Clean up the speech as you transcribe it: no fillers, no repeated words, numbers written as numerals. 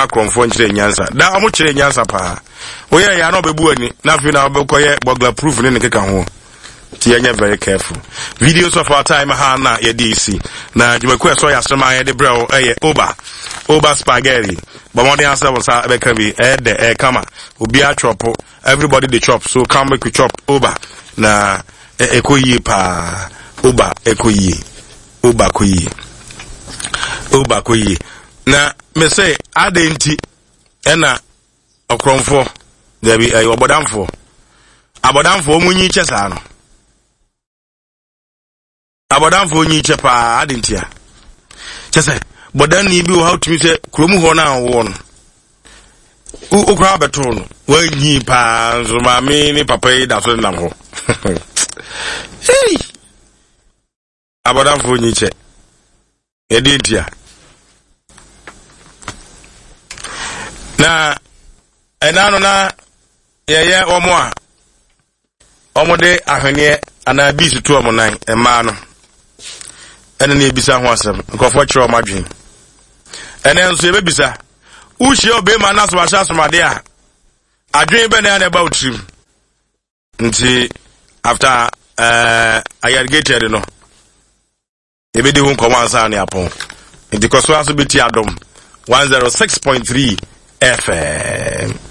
Macron chire nyansa da omo chire nyansa pa oye ya na obebu ani na fi na obekoye burglar proof ne nkeka ho ti anya very careful videos of our time ha na ye DC na jumekwe so ya sema ye de bro Uber spaghetti but one day answer was be can be de kama obi a chop everybody dey chop so come make we chop Uber na ekoyi pa Uber ekoyi Uber koyi na me say adenti ena okromfo there be obodamfo munyi chesa no abodamfo onyi chepa adenti a chese bodan ni bi how to me say kromu ho na wo no ukra beto no wanyi pa so ma me ni papa yi da so nam ho hey abodamfo onyi che edenti a na enano na yeye omo de ahwene ana bisu to omo nan ema no ene na ebisa ho asem nkofo kire omo adwen ene nso ebisa uhie obe ma na so ahya somade a adwen be na ba utrim nti after ayargated no ebedi hu nkomo ansa na yapon nti koso aso beti adom 106.3 FM